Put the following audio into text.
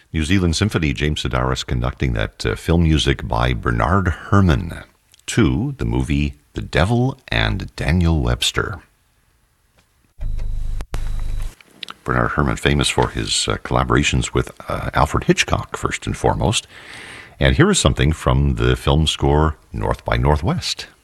New Zealand Symphony, James Sedaris conducting that film music by Bernard Herrmann to the movie The Devil and Daniel Webster. Bernard Herrmann, famous for his collaborations with Alfred Hitchcock, first and foremost. And here is something from the film score North by Northwest.